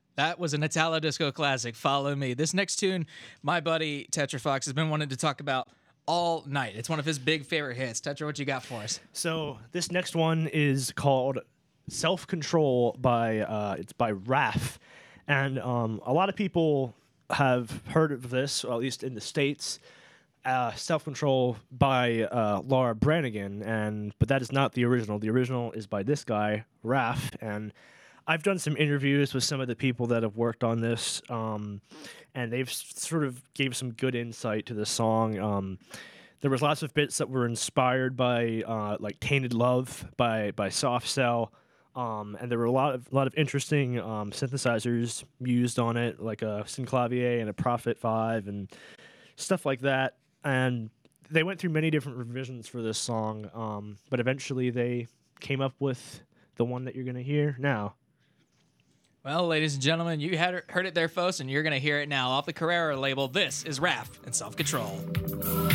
That was an Italo Disco classic. Follow Me. This next tune, my buddy Tetra Fox has been wanting to talk about all night. It's one of his big favorite hits. Tetra, what you got for us? So this next one is called "Self Control" by it's by Raph, and a lot of people have heard of this, or at least in the States. Self Control by Laura Branigan, but that is not the original. The original is by this guy, Raph, and I've done some interviews with some of the people that have worked on this, and they've sort of gave some good insight to the song. There was lots of bits that were inspired by like "Tainted Love" by Soft Cell, and there were a lot of interesting synthesizers used on it, like a Synclavier and a Prophet 5 and stuff like that. And they went through many different revisions for this song, but eventually they came up with the one that you're going to hear now. Well, ladies and gentlemen, you heard it there, folks, and you're going to hear it now. Off the Carrera label, this is Raph and Self Control.